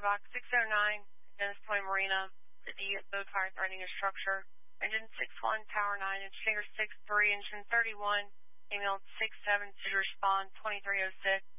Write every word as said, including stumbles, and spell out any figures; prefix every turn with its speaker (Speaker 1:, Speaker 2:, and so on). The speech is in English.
Speaker 1: box six oh nine, Dennis Point Marina, the boat fire threatening a structure. Engine six one, Tower nine, Engineer six three, Engine thirty-one, email six seven to respond twenty-three oh six.